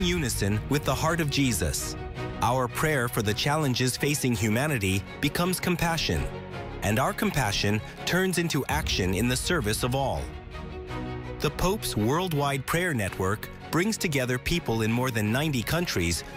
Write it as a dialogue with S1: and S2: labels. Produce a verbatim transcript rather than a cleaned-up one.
S1: unison with the heart of Jesus. Our prayer for the challenges facing humanity becomes compassion, and our compassion turns into action in the service of all. The Pope's Worldwide Prayer Network brings together people in more than ninety countries